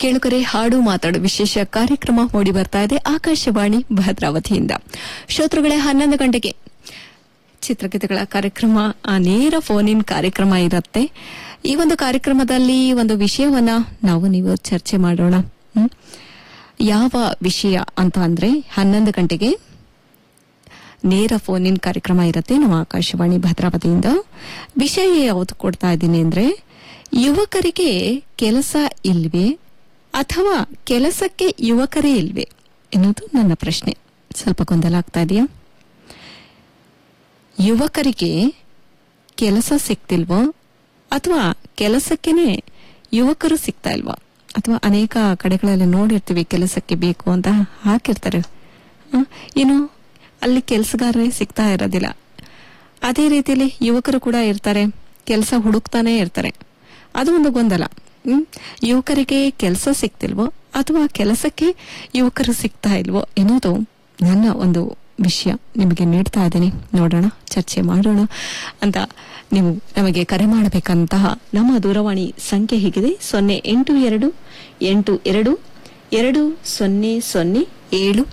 ಕೇಳುಗರೆ ಹಾಡು ಮಾತಾಡು ವಿಶೇಷ ಕಾರ್ಯಕ್ರಮ ಮೂಡಿ ಬರ್ತಾ ಇದೆ ಆಕಾಶವಾಣಿ ಭದ್ರಾವತಿಯಿಂದ. ಶ್ರೋತೃಗಳೇ, 11 ಗಂಟೆಗೆ ಚಿತ್ರಗೀತೆಗಳ ಕಾರ್ಯಕ್ರಮ, ನೇರ ಫೋನ್ ಇನ್ ಕಾರ್ಯಕ್ರಮ ಇರುತ್ತೆ. ಈ ಒಂದು ಕಾರ್ಯಕ್ರಮದಲ್ಲಿ ಒಂದು ವಿಷಯವನ್ನ ನೀವು ಚರ್ಚೆ ಮಾಡೋಣ. ಯಾವ ವಿಷಯ ಅಂತ ಅಂದ್ರೆ 11 ಗಂಟೆಗೆ ನೇರ ಫೋನ್ ಇನ್ ಕಾರ್ಯಕ್ರಮ ಇರುತ್ತೆ ನಮ್ಮ ಆಕಾಶವಾಣಿ ಭದ್ರಾವತಿಯಿಂದ. ವಿಷಯ ಯಾವುದು ಕೊಡ್ತಾ ಇದ್ದೀನಿ ಅಂದ್ರೆ, ಯುವಕರಿಗೆ ಕೆಲಸ ಇಲ್ವೇ ಅಥವಾ ಕೆಲಸಕ್ಕೆ ಯುವಕರೇ ಇಲ್ವೇ ಎನ್ನುವುದು ನನ್ನ ಪ್ರಶ್ನೆ. ಸ್ವಲ್ಪ ಗೊಂದಲ ಆಗ್ತಾ ಇದೆಯಾ? ಯುವಕರಿಗೆ ಕೆಲಸ ಸಿಗ್ತಿಲ್ವೋ ಅಥವಾ ಕೆಲಸಕ್ಕೇನೆ ಯುವಕರು ಸಿಗ್ತಾ ಇಲ್ವಾ? ಅಥವಾ ಅನೇಕ ಕಡೆಗಳಲ್ಲಿ ನೋಡಿರ್ತೀವಿ, ಕೆಲಸಕ್ಕೆ ಬೇಕು ಅಂತ ಹಾಕಿರ್ತಾರೆ, ಏನು ಅಲ್ಲಿ ಕೆಲಸಗಾರರೇ ಸಿಗ್ತಾ ಇರೋದಿಲ್ಲ. ಅದೇ ರೀತಿಯಲ್ಲಿ ಯುವಕರು ಕೂಡ ಇರ್ತಾರೆ, ಕೆಲಸ ಹುಡುಕ್ತಾನೆ ಇರ್ತಾರೆ. ಅದು ಒಂದು ಗೊಂದಲ. ಯುವಕರಿಗೆ ಕೆಲಸ ಸಿಗ್ತಿಲ್ವೋ ಅಥವಾ ಕೆಲಸಕ್ಕೆ ಯುವಕರು ಸಿಗ್ತಾ ಇಲ್ವೋ ಎನ್ನುವುದು ನನ್ನ ಒಂದು ವಿಷಯ ನಿಮಗೆ ನೀಡ್ತಾ ಇದ್ದೀನಿ. ನೋಡೋಣ, ಚರ್ಚೆ ಮಾಡೋಣ ಅಂತ ನೀವು ನಮಗೆ ಕರೆ ಮಾಡಬೇಕಂತಹ ನಮ್ಮ ದೂರವಾಣಿ ಸಂಖ್ಯೆ ಹೀಗಿದೆ: 08282 2000704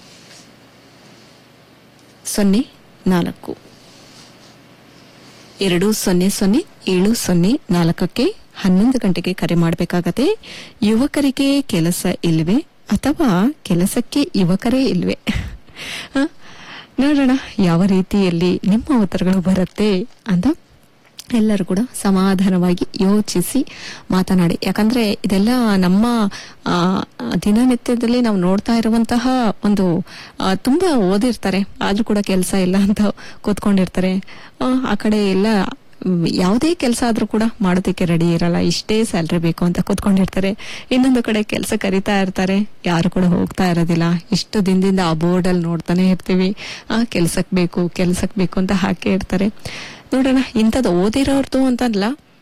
2000704ಕ್ಕೆ 11 ಗಂಟೆಗೆ ಕರೆ ಮಾಡಬೇಕಾಗತ್ತೆ. ಯುವಕರಿಗೆ ಕೆಲಸ ಇಲ್ವೇ ಅಥವಾ ಕೆಲಸಕ್ಕೆ ಯುವಕರೇ ಇಲ್ವೇ? ನೋಡೋಣ ಯಾವ ರೀತಿಯಲ್ಲಿ ನಿಮ್ಮ ಉತ್ತರಗಳು ಬರುತ್ತೆ ಅಂತ. ಎಲ್ಲರೂ ಕೂಡ ಸಮಾಧಾನವಾಗಿ ಯೋಚಿಸಿ ಮಾತನಾಡಿ. ಯಾಕಂದ್ರೆ ಇದೆಲ್ಲ ನಮ್ಮ ದಿನನಿತ್ಯದಲ್ಲಿ ನಾವು ನೋಡ್ತಾ ಇರುವಂತಹ ಒಂದು ತುಂಬಾ ಓದಿರ್ತಾರೆ, ಆದ್ರೂ ಕೂಡ ಕೆಲಸ ಇಲ್ಲ ಅಂತ ಕೂತ್ಕೊಂಡಿರ್ತಾರೆ. ಆ ಕಡೆ ಎಲ್ಲ ಯಾವುದೇ ಕೆಲಸ ಆದ್ರೂ ಕೂಡ ಮಾಡೋದಕ್ಕೆ ರೆಡಿ ಇರಲ್ಲ, ಇಷ್ಟೇ ಸ್ಯಾಲ್ರಿ ಬೇಕು ಅಂತ ಕೂತ್ಕೊಂಡಿರ್ತಾರೆ. ಇನ್ನೊಂದು ಕಡೆ ಕೆಲಸ ಕರೀತಾ ಇರ್ತಾರೆ, ಯಾರು ಕೂಡ ಹೋಗ್ತಾ ಇರೋದಿಲ್ಲ. ಇಷ್ಟು ದಿನದಿಂದ ಆ ಬೋರ್ಡ್ ಅಲ್ಲಿ ನೋಡ್ತಾನೆ ಇರ್ತೀವಿ, ಕೆಲ್ಸಕ್ ಬೇಕು ಅಂತ ಹಾಕೇ ಇರ್ತಾರೆ. ನೋಡೋಣ, ಇಂಥದ್ದು ಓದಿರೋರ್ದು ಅಂತಲ್ಲ,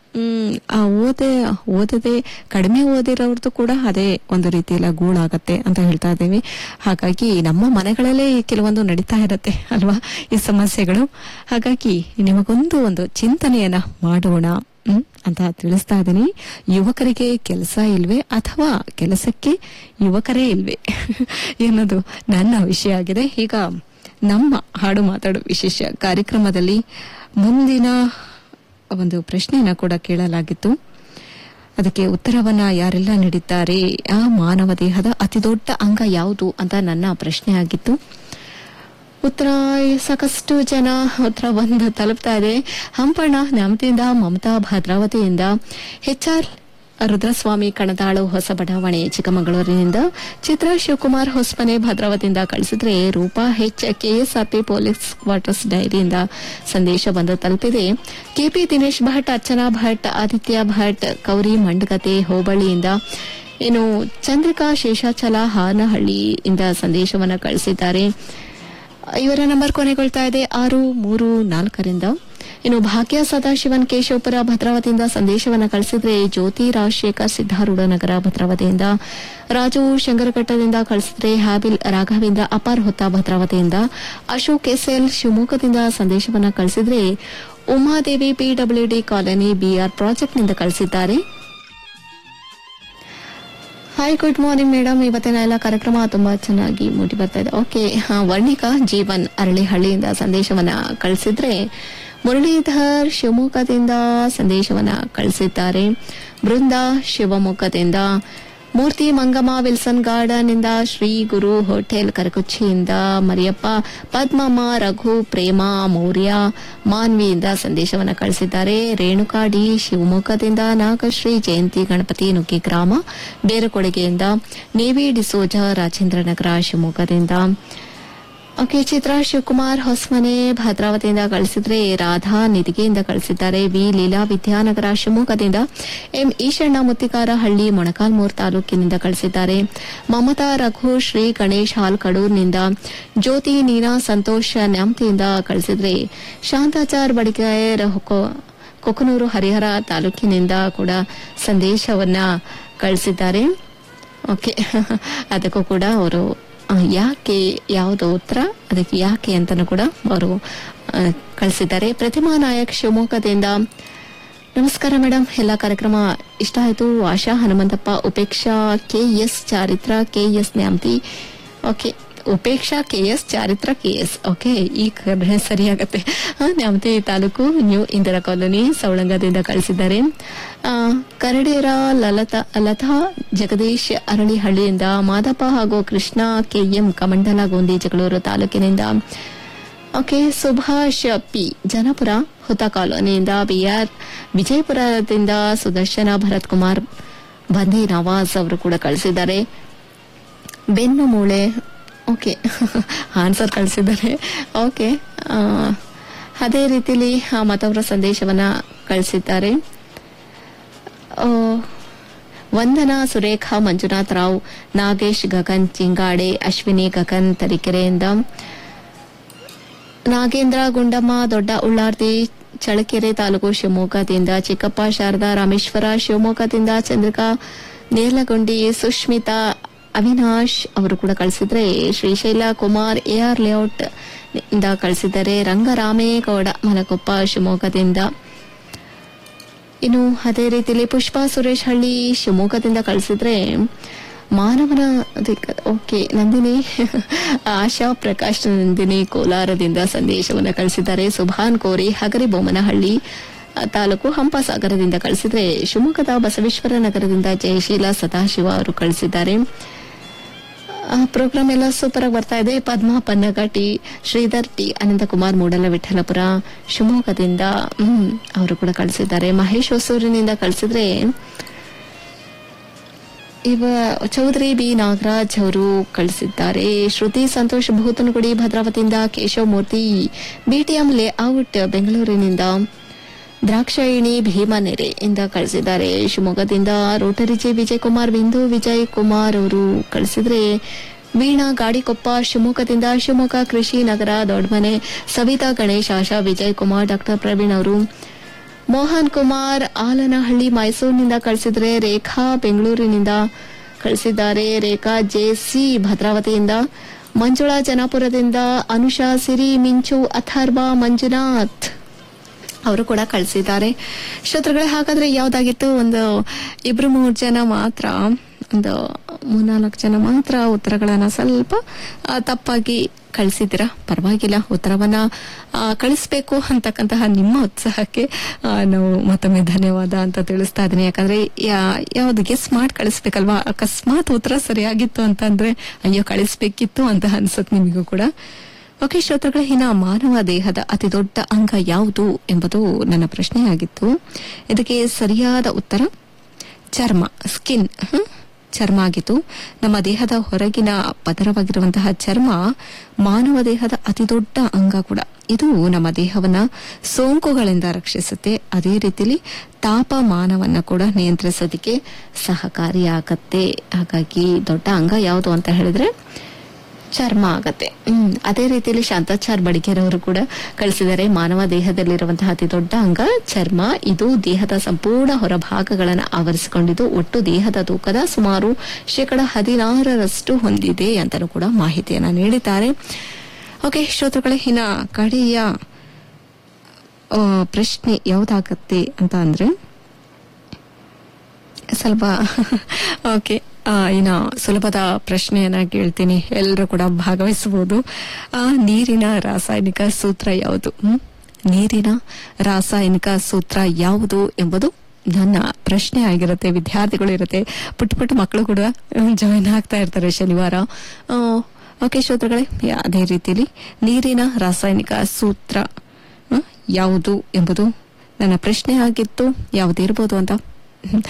ಓದದೆ ಕಡಿಮೆ ಓದಿರೋರ್ದು ಕೂಡ ಅದೇ ಒಂದು ರೀತಿಯಲ್ಲ ಗೂಳಾಗತ್ತೆ ಅಂತ ಹೇಳ್ತಾ ಇದ್ದೀವಿ. ಹಾಗಾಗಿ ನಮ್ಮ ಮನೆಗಳಲ್ಲೇ ಕೆಲವೊಂದು ನಡೀತಾ ಇರತ್ತೆ ಅಲ್ವಾ ಈ ಸಮಸ್ಯೆಗಳು. ಹಾಗಾಗಿ ನಿಮಗೊಂದು ಚಿಂತನೆಯನ್ನ ಮಾಡೋಣ ಅಂತ ತಿಳಿಸ್ತಾ ಇದ್ದೀನಿ. ಯುವಕರಿಗೆ ಕೆಲಸ ಇಲ್ವೇ ಅಥವಾ ಕೆಲಸಕ್ಕೆ ಯುವಕರೇ ಇಲ್ವೇ ಎನ್ನೋದು ನನ್ನ ವಿಷಯ ಆಗಿದೆ. ಈಗ ನಮ್ಮ ಹಾಡು ಮಾತಾಡು ವಿಶೇಷ ಕಾರ್ಯಕ್ರಮದಲ್ಲಿ ಮುಂದಿನ ಒಂದು ಪ್ರಶ್ನೆಯನ್ನ ಕೂಡ ಕೇಳಲಾಗಿತ್ತು. ಅದಕ್ಕೆ ಉತ್ತರವನ್ನ ಯಾರೆಲ್ಲ ನೀಡಿದ್ದಾರೆ, ಮಾನವ ದೇಹದ ಅತಿ ದೊಡ್ಡ ಅಂಗ ಯಾವುದು ಅಂತ ನನ್ನ ಪ್ರಶ್ನೆ ಆಗಿತ್ತು. ಉತ್ತರ ಸಾಕಷ್ಟು ಜನ ಉತ್ತರ ಬಂದು ತಲುಪ್ತಾ ಇದೆ. ಹಂಪಣ್ಣ ನ್ಯಾಮತಿಯಿಂದ, ಮಮತಾ ಭದ್ರಾವತಿಯಿಂದ, HR ರುದ್ರಸ್ವಾಮಿ ಕಣದಾಳು ಹೊಸ ಬಡಾವಣೆ ಚಿಕ್ಕಮಗಳೂರಿನಿಂದ, ಚಿತ್ರಾ ಶಿವಕುಮಾರ್ ಹೊಸಮನೆ ಭದ್ರಾವತಿಯಿಂದ ಕಳಿಸಿದ್ರೆ, ರೂಪಾ KSRP ಪೊಲೀಸ್ ಕ್ವಾರ್ಟರ್ಸ್ ಡೈರಿಯಿಂದ ಸಂದೇಶ ಬಂದು ತಲುಪಿದೆ. KP ದಿನೇಶ್ ಭಟ್, ಅರ್ಚನಾ ಭಟ್, ಆದಿತ್ಯ ಭಟ್, ಕೌರಿ ಮಂಡಗತೆ ಹೋಬಳಿಯಿಂದ, ಇನ್ನು ಚಂದ್ರಿಕಾ ಶೇಷಾಚಲ ಹಾನಹಳ್ಳಿಯಿಂದ ಸಂದೇಶವನ್ನ ಕಳಿಸಿದ್ದಾರೆ. ಇವರ ನಂಬರ್ ಕೊನೆಗೊಳ್ತಾ ಇದೆ 634ರಿಂದ. ಇನ್ನು ಭಾಗ್ಯ ಸದಾಶಿವನ್ ಕೇಶವಪುರ ಭದ್ರಾವತಿಯಿಂದ ಸಂದೇಶವನ್ನ ಕಳಿಸಿದ್ರೆ, ಜ್ಯೋತಿ ರಾಜಶೇಖರ್ ಸಿದ್ದಾರೂಢ ನಗರ ಭದ್ರಾವತಿಯಿಂದ, ರಾಜು ಶಂಕರಘಟ್ಟದಿಂದ ಕಳಿಸಿದ್ರೆ, ಹ್ಯಾಬಿಲ್ ರಾಘವೇಂದ್ರ ಅಪಾರ್ ಹೊತ್ತ ಭದ್ರಾವತಿಯಿಂದ, ಅಶೋಕ್ SL ಶಿವಮೊಗ್ಗದಿಂದ ಸಂದೇಶವನ್ನ ಕಳಿಸಿದ್ರೆ, ಉಮಾದೇವಿ PWD ಕಾಲೋನಿ BR ಪ್ರಾಜೆಕ್ಟ್ನಿಂದ ಕಳಿಸಿದ್ದಾರೆ. ಹಾಯ್, ಗುಡ್ ಮಾರ್ನಿಂಗ್ ಮೇಡಮ್, ಇವತ್ತಿನ ಎಲ್ಲ ಕಾರ್ಯಕ್ರಮ ತುಂಬಾ ಚೆನ್ನಾಗಿ ಮೂಡಿ ಬರ್ತಾ ಇದೆ. ಓಕೆ, ವರ್ಣಿಕಾ ಜೀವನ್ ಅರಳಿಹಳ್ಳಿಯಿಂದ ಸಂದೇಶವನ್ನ ಕಳಿಸಿದ್ರೆ, ಮುರಳೀಧರ್ ಶಿವಮೊಗ್ಗದಿಂದ ಸಂದೇಶವನ್ನ ಕಳಿಸಿದ್ದಾರೆ. ಬೃಂದಾ ಶಿವಮೊಗ್ಗದಿಂದ, ಮೂರ್ತಿ ಮಂಗಮ್ಮ ವಿಲ್ಸನ್ ಗಾರ್ಡನ್ ಇಂದ, ಶ್ರೀ ಗುರು ಹೋಟೆಲ್ ಕರಕುಚ್ಚಿಯಿಂದ, ಮರಿಯಪ್ಪ, ಪದ್ಮಮ್ಮ, ರಘು, ಪ್ರೇಮ, ಮೌರ್ಯ, ಮಾನ್ವಿಯಿಂದ ಸಂದೇಶವನ್ನ ಕಳಿಸಿದ್ದಾರೆ. ರೇಣುಕಾ ಡಿ ಶಿವಮೊಗ್ಗದಿಂದ, ನಾಗಶ್ರೀ ಜಯಂತಿ ಗಣಪತಿ ನುಗ್ಗಿ ಗ್ರಾಮ ಬೇರಕೊಡುಗೆಯಿಂದ, ನೇವಿ ಡಿಸೋಜ ರಾಜೇಂದ್ರನಗರ ಶಿವಮೊಗ್ಗದಿಂದ. ಓಕೆ, ಚಿತ್ರಾ ಶಿವಕುಮಾರ್ ಹೊಸಮನೆ ಭದ್ರಾವತಿಯಿಂದ ಕಳಿಸಿದ್ರೆ, ರಾಧಾ ನಿಧಿಗೆಯಿಂದ ಕಳಿಸಿದ್ದಾರೆ. ವಿ ಲೀಲಾ ವಿದ್ಯಾನಗರ ಶಿವಮೊಗ್ಗದಿಂದ, ಎಂ ಈಶಣ್ಣ ಮುತ್ತಿಕಾರ ಹಳ್ಳಿ ಮೊಣಕಾಲ್ಮೂರು ತಾಲೂಕಿನಿಂದ ಕಳಿಸಿದ್ದಾರೆ. ಮಮತಾ ರಘು ಶ್ರೀ ಗಣೇಶ್ ಹಾಲ್ ಕಡೂರ್ನಿಂದ, ಜ್ಯೋತಿ ನೀನಾ ಸಂತೋಷ್ ನ್ಯಾಮತಿಯಿಂದ ಕಳಿಸಿದ್ರೆ, ಶಾಂತಾಚಾರ್ ಬಡಿಗೇರ್ ಕೊಕನೂರು ಹರಿಹರ ತಾಲೂಕಿನಿಂದ ಕೂಡ ಸಂದೇಶವನ್ನ ಕಳಿಸಿದ್ದಾರೆ. ಓಕೆ, ಅದಕ್ಕೂ ಕೂಡ ಅವರು ಯಾಕೆ ಯಾವುದು ಉತ್ತರ, ಅದಕ್ಕೆ ಯಾಕೆ ಅಂತಾನು ಕೂಡ ಅವರು ಕಳಿಸಿದ್ದಾರೆ. ಪ್ರತಿಮಾ ನಾಯಕ್ ಶಿವಮೊಗ್ಗದಿಂದ, ನಮಸ್ಕಾರ ಮೇಡಮ್, ಎಲ್ಲ ಕಾರ್ಯಕ್ರಮ ಇಷ್ಟ ಆಯ್ತು. ಆಶಾ, Hanumanthappa, Upeksha, KS, ಚಾರಿತ್ರ, KS, Nyamathi. Okay, Upeksha KS, ಚಾರಿತ್ರ KS. Okay, ಈ ಸರಿಯಾಗತ್ತೆ. ನ್ಯಾಮತಿ ತಾಲೂಕು ನ್ಯೂ ಇಂದಿರಾ ಕಾಲೋನಿ ಸವಳಂಗದಿಂದ ಕಳಿಸಿದ್ದಾರೆ. ಕರಡೇರ ಲತಾ ಜಗದೀಶ್ ಅರಳಿಹಳ್ಳಿಯಿಂದ, ಮಾದಪ್ಪ ಹಾಗೂ ಕೃಷ್ಣ KM ಕಮಂಡಲ ಗೋಂದಿ ಜಗಳೂರು ತಾಲೂಕಿನಿಂದ. Okay, Subhash P Janapura ಹುತ ಕಾಲೋನಿಯಿಂದ, BR ವಿಜಯಪುರದಿಂದ Sudarshan Bharat Kumar ಬಂದಿ ನವಾಜ್ ಅವರು ಕೂಡ ಕಳಿಸಿದ್ದಾರೆ. ಬೆನ್ನು ಮೂಳೆ, ಓಕೆ ಆನ್ಸರ್ ಕಳಿಸಿದ್ದಾರೆ. ಓಕೆ, ಅದೇ ರೀತಿಲಿ ಮತ್ತವರ ಸಂದೇಶವನ್ನ ಕಳಿಸಿದ್ದಾರೆ. ವಂದನಾ, ಸುರೇಖಾ, ಮಂಜುನಾಥ್ ರಾವ್, ನಾಗೇಶ್ ಗಗನ್ ಚಿಂಗಾಡೆ, ಅಶ್ವಿನಿ ಗಗನ್ ತರೀಕೆರೆಯಿಂದ, ನಾಗೇಂದ್ರ ಗುಂಡಮ್ಮ ದೊಡ್ಡ ಉಳ್ಳಾರ್ತಿ ಚಳಕೆರೆ ತಾಲೂಕು ಶಿವಮೊಗ್ಗದಿಂದ, ಚಿಕ್ಕಪ್ಪ ಶಾರದಾ ರಾಮೇಶ್ವರ ಶಿವಮೊಗ್ಗದಿಂದ, ಚಂದ್ರಿಕಾ ನೇರ್ಲಗುಂಡಿ, ಸುಷ್ಮಿತಾ ಅವಿನಾಶ್ ಅವರು ಕೂಡ ಕಳಿಸಿದ್ರೆ, ಶ್ರೀಶೈಲ ಕುಮಾರ್ AR ಲೇಔಟ್ ಇಂದ ಕಳಿಸಿದ್ದಾರೆ. ರಂಗರಾಮೇಗೌಡ ಮಲಕೊಪ್ಪ ಶಿವಮೊಗ್ಗದಿಂದ. ಇನ್ನು ಅದೇ ರೀತಿಯಲ್ಲಿ ಪುಷ್ಪಾ ಸುರೇಶ್ ಹಳ್ಳಿ ಶಿವಮೊಗ್ಗದಿಂದ ಕಳಿಸಿದ್ರೆ, ಮಾನವನ ಓಕೆ ನಂದಿನಿ ಆಶಾ ಪ್ರಕಾಶ್ ನಂದಿನಿ ಕೋಲಾರದಿಂದ ಸಂದೇಶವನ್ನು ಕಳಿಸಿದ್ದಾರೆ. ಸುಭಾನ್ ಕೋರಿ ಹಗರಿಬೊಮ್ಮನಹಳ್ಳಿ ತಾಲೂಕು ಹಂಪಸಾಗರದಿಂದ ಕಳಿಸಿದ್ರೆ, ಶಿವಮೊಗ್ಗದ ಬಸವೇಶ್ವರ ನಗರದಿಂದ ಜಯಶೀಲ ಸದಾಶಿವ ಅವರು ಕಳಿಸಿದ್ದಾರೆ. ಪ್ರೋಗ್ರಾಮ್ ಎಲ್ಲ ಸೂಪರ್ ಆಗಿ ಬರ್ತಾ ಇದೆ. ಪದ್ಮಾ ಪನ್ನಗಟಿ, ಶ್ರೀಧರ್ T, ಅನಂತಕುಮಾರ್ ಮೂಡಲ ವಿಠಲಪುರ ಶಿವಮೊಗ್ಗದಿಂದ ಅವರು ಕೂಡ ಕಳಿಸಿದ್ದಾರೆ. ಮಹೇಶ್ ಹೊಸೂರಿನಿಂದ ಕಳಿಸಿದ್ರೆ, ಚೌಧರಿ B ನಾಗರಾಜ್ ಅವರು ಕಳಿಸಿದ್ದಾರೆ. ಶ್ರುತಿ ಸಂತೋಷ್ ಭೂತನಗುಡಿ ಭದ್ರಾವತಿಯಿಂದ, ಕೇಶವ್ ಮೂರ್ತಿ BTM ಲೇಔಟ್ ಬೆಂಗಳೂರಿನಿಂದ, ದ್ರಾಕ್ಷಾಯಿಣಿ ಭೀಮನೆರೆ ಇಂದ ಕಳಿಸಿದ್ದಾರೆ. ಶಿವಮೊಗ್ಗದಿಂದ ರೋಟರಿ J ವಿಜಯಕುಮಾರ್, ಬಿಂದು ವಿಜಯ್ ಕುಮಾರ್ ಅವರು ಕಳಿಸಿದ್ರೆ, ವೀಣಾ ಗಾಡಿಕೊಪ್ಪ ಶಿವಮೊಗ್ಗದಿಂದ, ಶಿವಮೊಗ್ಗ ಕೃಷಿ ನಗರ ದೊಡ್ಡಮನೆ ಸವಿತಾ ಗಣೇಶ್, ಆಶಾ ವಿಜಯ್ ಕುಮಾರ್, ಡಾಕ್ಟರ್ ಪ್ರವೀಣ್ ಅವರು, ಮೋಹನ್ ಕುಮಾರ್ ಆಲನಹಳ್ಳಿ ಮೈಸೂರಿನಿಂದ ಕಳಿಸಿದ್ರೆ, ರೇಖಾ ಬೆಂಗಳೂರಿನಿಂದ ಕಳಿಸಿದ್ದಾರೆ. ರೇಖಾ JC ಭದ್ರಾವತಿಯಿಂದ, ಮಂಜುಳಾ ಜನಾಪುರದಿಂದ, ಅನುಷಾ ಸಿರಿ, ಮಿಂಚು, ಅಥರ್ವ, ಮಂಜುನಾಥ್ ಅವರು ಕೂಡ ಕಳಿಸಿದ್ದಾರೆ. ಶ್ರೋತೃಗಳೇ, ಹಾಗಾದ್ರೆ ಯಾವ್ದಾಗಿತ್ತು? ಒಂದು 2-3 ಜನ ಮಾತ್ರ, ಒಂದು 3-4 ಜನ ಮಾತ್ರ ಉತ್ತರಗಳನ್ನ ಸ್ವಲ್ಪ ತಪ್ಪಾಗಿ ಕಳಿಸಿದ್ದೀರಾ. ಪರವಾಗಿಲ್ಲ, ಉತ್ತರವನ್ನ ಕಳಿಸ್ಬೇಕು ಅಂತಕ್ಕಂತಹ ನಿಮ್ಮ ಉತ್ಸಾಹಕ್ಕೆ ನಾವು ಮತ್ತೊಮ್ಮೆ ಧನ್ಯವಾದ ಅಂತ ತಿಳಿಸ್ತಾ ಇದ್ದೀನಿ. ಯಾಕಂದ್ರೆ ಯಾವ್ದು ಗೆಸ್ ಮಾಡಿ ಕಳಿಸ್ಬೇಕಲ್ವಾ. ಅಕಸ್ಮಾತ್ ಉತ್ತರ ಸರಿಯಾಗಿತ್ತು ಅಂತಂದ್ರೆ ಅಯ್ಯೋ ಕಳಿಸ್ಬೇಕಿತ್ತು ಅಂತ ಅನ್ಸುತ್ತೆ ನಿಮಗೂ ಕೂಡ. ಓಕೆ ಶ್ರೋತೃಗಳೇ, ಇನ್ನ ಮಾನವ ದೇಹದ ಅತಿ ದೊಡ್ಡ ಅಂಗ ಯಾವುದು ಎಂಬುದು ನನ್ನ ಪ್ರಶ್ನೆಯಾಗಿತ್ತು. ಇದಕ್ಕೆ ಸರಿಯಾದ ಉತ್ತರ ಚರ್ಮ, ಸ್ಕಿನ್, ಚರ್ಮ ಆಗಿತ್ತು. ನಮ್ಮ ದೇಹದ ಹೊರಗಿನ ಪದರವಾಗಿರುವಂತಹ ಚರ್ಮ ಮಾನವ ದೇಹದ ಅತಿ ದೊಡ್ಡ ಅಂಗ ಕೂಡ. ಇದು ನಮ್ಮ ದೇಹವನ್ನ ಸೋಂಕುಗಳಿಂದ ರಕ್ಷಿಸುತ್ತೆ. ಅದೇ ರೀತಿಯಲ್ಲಿ ತಾಪಮಾನವನ್ನ ಕೂಡ ನಿಯಂತ್ರಿಸೋದಕ್ಕೆ ಸಹಕಾರಿಯಾಗತ್ತೆ. ಹಾಗಾಗಿ ದೊಡ್ಡ ಅಂಗ ಯಾವುದು ಅಂತ ಹೇಳಿದ್ರೆ ಚರ್ಮ ಆಗತ್ತೆ. ಅದೇ ರೀತಿಯಲ್ಲಿ ಶಾಂತಾಚಾರ್ ಬಡಿಗೇರವರು ಕೂಡ ಕಳಿಸಿದ್ದಾರೆ. ಮಾನವ ದೇಹದಲ್ಲಿರುವಂತಹ ಅತಿ ದೊಡ್ಡ ಅಂಗ ಚರ್ಮ. ಇದು ದೇಹದ ಸಂಪೂರ್ಣ ಹೊರಭಾಗಗಳನ್ನು ಆವರಿಸಿಕೊಂಡಿದ್ದು ಒಟ್ಟು ದೇಹದ ತೂಕದ ಸುಮಾರು 16% ಹೊಂದಿದೆ ಅಂತಲೂ ಕೂಡ ಮಾಹಿತಿಯನ್ನ ನೀಡಿದ್ದಾರೆ. ಓಕೆ ಶ್ರೋತೃಗಳೇ, ಇನ್ನ ಕಡೆಯ ಪ್ರಶ್ನೆ ಯಾವುದಾಗತ್ತೆ ಅಂತ ಅಂದ್ರೆ ಸ್ವಲ್ಪ ಓಕೆ ಇನ್ನ ಸುಲಭದ ಪ್ರಶ್ನೆಯನ್ನ ಕೇಳ್ತೀನಿ, ಎಲ್ಲರೂ ಕೂಡ ಭಾಗವಹಿಸಬಹುದು. ನೀರಿನ ರಾಸಾಯನಿಕ ಸೂತ್ರ ಯಾವುದು? ನೀರಿನ ರಾಸಾಯನಿಕ ಸೂತ್ರ ಯಾವುದು ಎಂಬುದು ನನ್ನ ಪ್ರಶ್ನೆ ಆಗಿರುತ್ತೆ. ವಿದ್ಯಾರ್ಥಿಗಳು ಇರುತ್ತೆ, ಪುಟ್ಟ ಮಕ್ಕಳು ಕೂಡ ಜಾಯಿನ್ ಆಗ್ತಾ ಇರ್ತಾರೆ ಶನಿವಾರ. ಓಕೆ ಶ್ರೋತೃಗಳೇ, ಅದೇ ರೀತಿಯಲ್ಲಿ ನೀರಿನ ರಾಸಾಯನಿಕ ಸೂತ್ರ ಯಾವುದು ಎಂಬುದು ನನ್ನ ಪ್ರಶ್ನೆ ಆಗಿತ್ತು. ಯಾವುದಿರ್ಬೋದು ಅಂತ